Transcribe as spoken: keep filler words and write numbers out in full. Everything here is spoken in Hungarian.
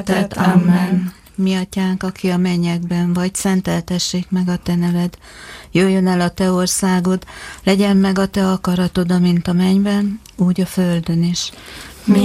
Tehát amen. Mi atyánk, aki a mennyekben vagy, szenteltessék meg a te neved. Jöjjön el a te országod, legyen meg a te akaratod, amint a mennyben, úgy a földön is.